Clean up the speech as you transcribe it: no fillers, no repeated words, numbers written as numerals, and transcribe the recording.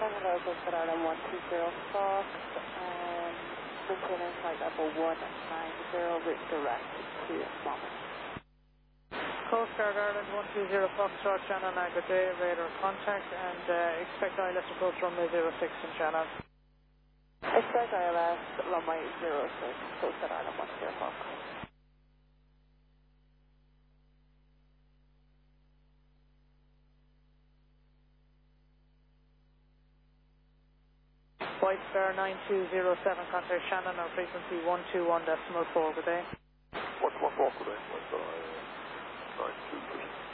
hello, Coastal Ireland 120 Fox, maintaining flight level 190 with direct to Monmouth. Coast Guard Ireland 120 Foxtrot, Shannon, good day, radar contact, and expect ILS approach runway 06 in Shannon. Expect ILS runway 06, Coastal Ireland 120 Fox. White Star 9207, contact Shannon on frequency 121.4, good day. 121.4, good day, White Star 9207.